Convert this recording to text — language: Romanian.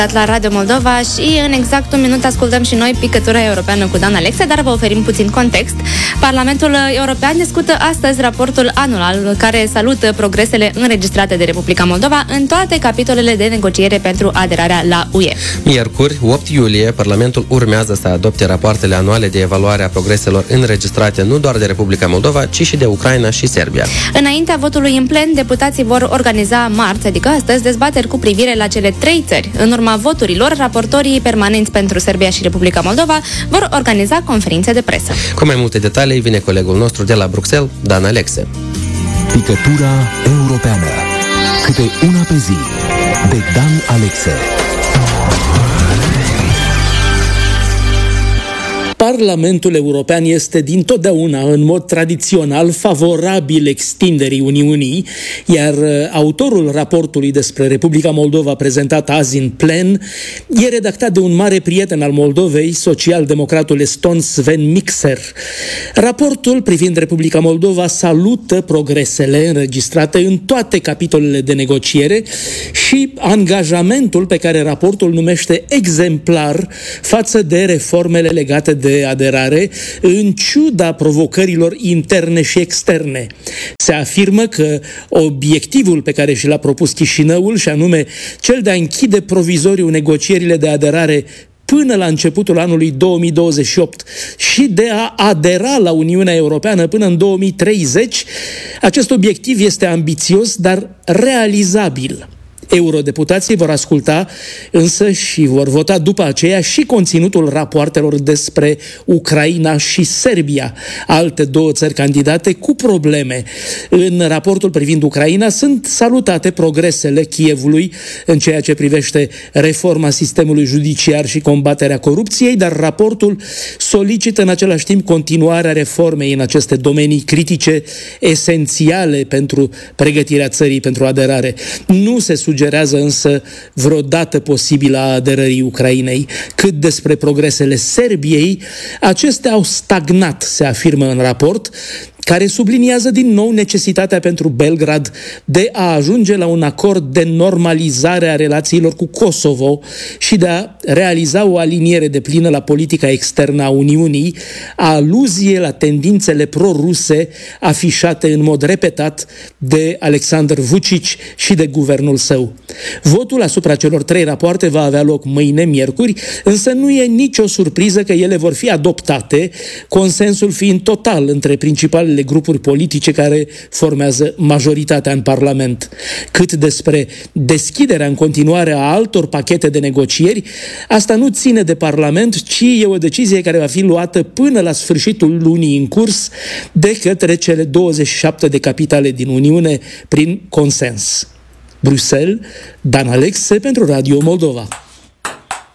La Radio Moldova și în exact un minut ascultăm și noi Picătura Europeană cu Dan Alexe, dar vă oferim puțin context. Parlamentul European discută astăzi raportul anual care salută progresele înregistrate de Republica Moldova în toate capitolele de negociere pentru aderarea la UE. Miercuri, 8 iulie, Parlamentul urmează să adopte rapoartele anuale de evaluare a progreselor înregistrate nu doar de Republica Moldova, ci și de Ucraina și Serbia. Înaintea votului în plen, deputații vor organiza marți, adică astăzi, dezbateri cu privire la cele 3 țări. În urma voturilor, raportorii permanenți pentru Serbia și Republica Moldova vor organiza conferințe de presă. Cu mai multe detalii vine colegul nostru de la Bruxelles, Dan Alexe. Picătura Europeană. Câte una pe zi. De Dan Alexe. Parlamentul European este dintotdeauna, în mod tradițional, favorabil extinderii Uniunii, iar autorul raportului despre Republica Moldova prezentat azi în plen e redactat de un mare prieten al Moldovei, social-democratul eston Sven Mikser. Raportul privind Republica Moldova salută progresele înregistrate în toate capitolele de negociere și angajamentul pe care raportul numește exemplar față de reformele legate de aderare, în ciuda provocărilor interne și externe. Se afirmă că obiectivul pe care și l-a propus Chișinăul, și anume cel de a închide provizoriu negocierile de aderare până la începutul anului 2028 și de a adera la Uniunea Europeană până în 2030, acest obiectiv este ambițios, dar realizabil. Eurodeputații vor asculta însă și vor vota după aceea și conținutul rapoartelor despre Ucraina și Serbia, alte 2 țări candidate cu probleme. În raportul privind Ucraina sunt salutate progresele Kievului în ceea ce privește reforma sistemului judiciar și combaterea corupției, dar raportul solicită în același timp continuarea reformei în aceste domenii critice esențiale pentru pregătirea țării pentru aderare. Nu se sugerează însă vreodată posibilă a aderării Ucrainei. Cât despre progresele Serbiei, acestea au stagnat, se afirmă în raport, care subliniază din nou necesitatea pentru Belgrad de a ajunge la un acord de normalizare a relațiilor cu Kosovo și de a realiza o aliniere deplină la politica externă a Uniunii, aluzie la tendințele pro-ruse afișate în mod repetat de Alexander Vučić și de guvernul său. Votul asupra celor 3 rapoarte va avea loc mâine, miercuri, însă nu e nicio surpriză că ele vor fi adoptate, consensul fiind total între principalele grupuri politice care formează majoritatea în Parlament. Cât despre deschiderea în continuare a altor pachete de negocieri, asta nu ține de Parlament, ci e o decizie care va fi luată până la sfârșitul lunii în curs de către cele 27 de capitale din Uniune prin consens. Bruxelles, Dan Alexe pentru Radio Moldova.